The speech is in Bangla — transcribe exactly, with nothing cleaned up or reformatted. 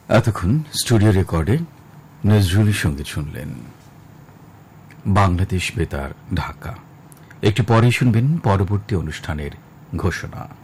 এতক্ষণ স্টুডিও রেকর্ডে নজরুলি সঙ্গীত শুনলেন। বাংলাদেশ বেতার, ঢাকা। একটু পরে শুনবেন পরবর্তী অনুষ্ঠানের ঘোষণা।